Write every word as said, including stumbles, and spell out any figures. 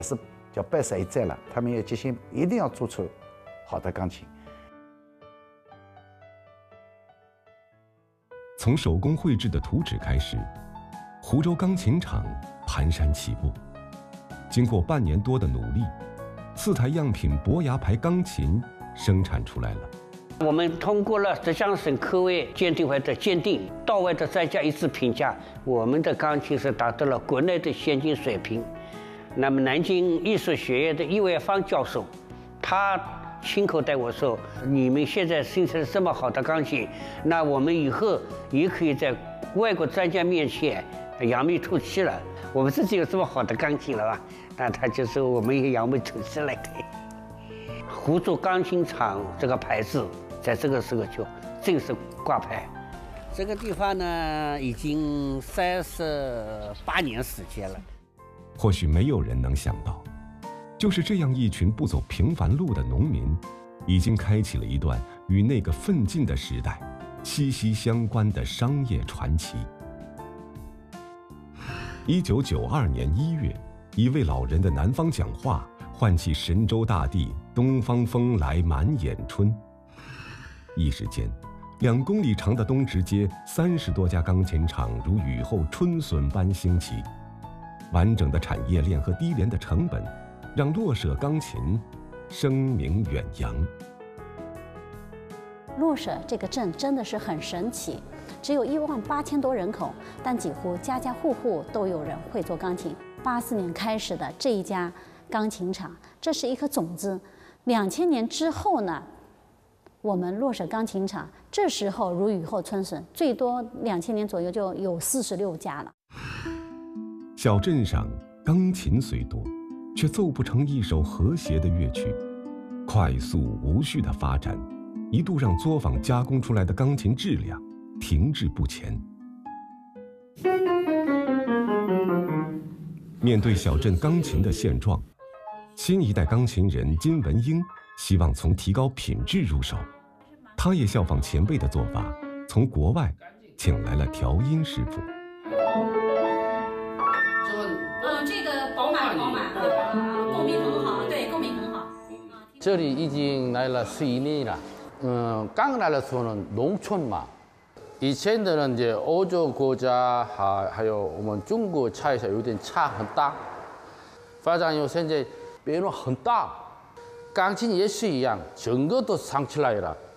是叫拜师一再了，他们有决心，一定要做出好的钢琴。 从手工绘制的图纸开始，湖州钢琴厂蹒跚起步。经过半年多的努力，四台样品伯牙牌钢琴生产出来了。 我们通过了浙江省科委鉴定会的鉴定，到位的专家一致评价，我们的钢琴是达到了国内的先进水平。那么南京艺术学院的易卫方教授，他亲口对我说：“你们现在生产这么好的钢琴，那我们以后也可以在外国专家面前扬眉吐气了。我们自己有这么好的钢琴了吧？”那他就说我们也扬眉吐气了。湖州钢琴厂这个牌子，在这个时候就正式挂牌。这个地方呢，已经三十八年时间了。 或许没有人能想到，就是这样一群不走平凡路的农民，已经开启了一段与那个奋进的时代息息相关的商业传奇。一九九二年一月，一位老人的南方讲话，唤起神州大地东方风来满眼春。一时间，两公里长的东直街三十多家钢琴厂如雨后春笋般兴起。完整的产业链和低廉的成本，让洛舍钢琴声名远扬。 洛舍这个镇真的是很神奇，只有一万八千多人口，但几乎家家户户都有人会做钢琴。八四年开始的这一家钢琴厂，这是一颗种子。两千年之后呢，我们洛舍钢琴厂这时候如雨后春笋，最多两千年左右就有四十六家了。 小镇上钢琴虽多，却奏不成一首和谐的乐曲。快速无序的发展，一度让作坊加工出来的钢琴质量停滞不前。面对小镇钢琴的现状，新一代钢琴人金文英希望从提高品质入手。他也效仿前辈的做法，从国外请来了调音师傅。 嗯，这个饱满饱满，共鸣很好，对，共鸣很好。 这里已经来了十一年了。嗯，刚来的时候呢，农村嘛，以前的人이제欧洲国家还还有我们中国差异有点差很大。发展以后现在变化很大，钢琴也是一样，整个都上起来了。